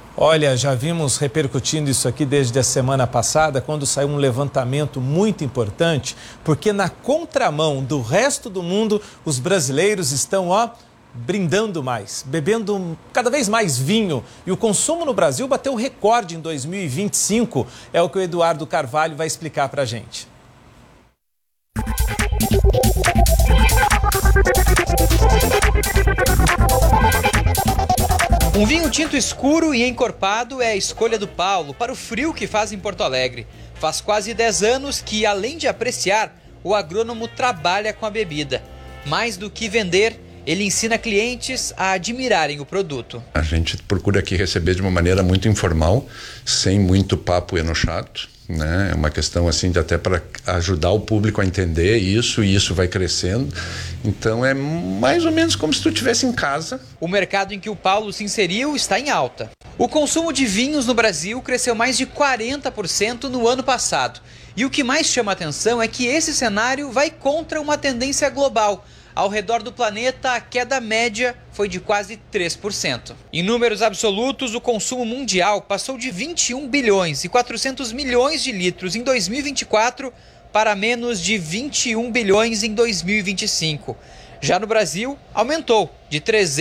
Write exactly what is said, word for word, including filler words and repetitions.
Olha, já vimos repercutindo isso aqui desde a semana passada, quando saiu um levantamento muito importante, porque na contramão do resto do mundo, os brasileiros estão, ó, brindando mais, bebendo cada vez mais vinho. E o consumo no Brasil bateu recorde em dois mil e vinte e cinco, é o que o Eduardo Carvalho vai explicar pra gente. Um vinho tinto escuro e encorpado é a escolha do Paulo para o frio que faz em Porto Alegre. Faz quase dez anos que, além de apreciar, o agrônomo trabalha com a bebida. Mais do que vender, ele ensina clientes a admirarem o produto. A gente procura aqui receber de uma maneira muito informal, sem muito papo enochado, né? É uma questão assim de até para ajudar o público a entender isso, e isso vai crescendo. Então é mais ou menos como se tu estivesse em casa. O mercado em que o Paulo se inseriu está em alta. O consumo de vinhos no Brasil cresceu mais de quarenta por cento no ano passado. E o que mais chama a atenção é que esse cenário vai contra uma tendência global. Ao redor do planeta, a queda média foi de quase três por cento. Em números absolutos, o consumo mundial passou de vinte e um bilhões e quatrocentos milhões de litros em dois mil e vinte e quatro para menos de vinte e um bilhões em dois mil e vinte e cinco. Já no Brasil, aumentou de trezentos